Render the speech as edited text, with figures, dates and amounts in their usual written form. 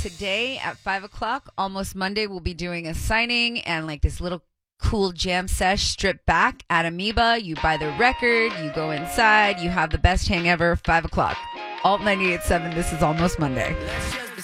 today at 5 o'clock, Almost Monday, we'll be doing a signing and like this little cool jam sesh stripped back at Amoeba. You buy the record, you go inside, you have the best hang ever, 5 o'clock. Alt 98.7, this is Almost Monday.